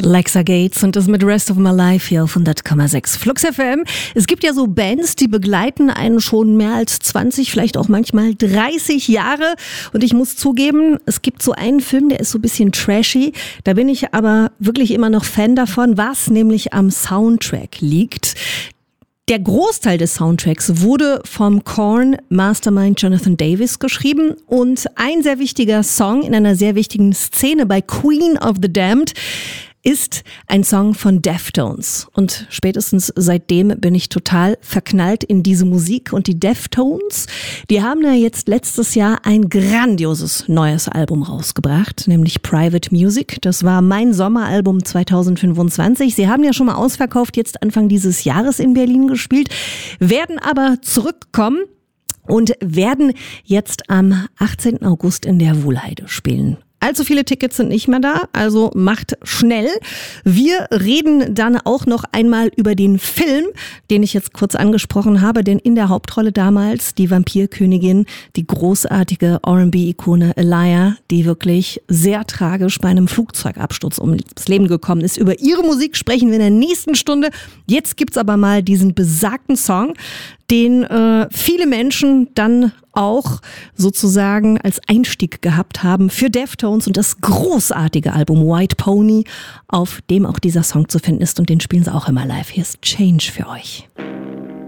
Lexa Gates und das mit Rest of My Life hier auf 100,6 Flux FM. Es gibt ja so Bands, die begleiten einen schon mehr als 20, vielleicht auch manchmal 30 Jahre. Und ich muss zugeben, es gibt so einen Film, der ist so ein bisschen trashy. Da bin ich aber wirklich immer noch Fan davon, was nämlich am Soundtrack liegt. Der Großteil des Soundtracks wurde vom Korn Mastermind Jonathan Davis geschrieben und ein sehr wichtiger Song in einer sehr wichtigen Szene bei Queen of the Damned ist ein Song von Deftones. Und spätestens seitdem bin ich total verknallt in diese Musik. Und die Deftones, die haben ja jetzt letztes Jahr ein grandioses neues Album rausgebracht, nämlich Private Music. Das war mein Sommeralbum 2025. Sie haben ja schon mal ausverkauft, jetzt Anfang dieses Jahres in Berlin gespielt, werden aber zurückkommen und werden jetzt am 18. August in der Wuhlheide spielen. Allzu viele Tickets sind nicht mehr da, also macht schnell. Wir reden dann auch noch einmal über den Film, den ich jetzt kurz angesprochen habe, denn in der Hauptrolle damals die Vampirkönigin, die großartige R&B-Ikone Aaliyah, die wirklich sehr tragisch bei einem Flugzeugabsturz ums Leben gekommen ist. Über ihre Musik sprechen wir in der nächsten Stunde. Jetzt gibt's aber mal diesen besagten Song, den viele Menschen dann auch sozusagen als Einstieg gehabt haben für Deftones und das großartige Album White Pony, auf dem auch dieser Song zu finden ist, und den spielen sie auch immer live. Hier ist Change für euch.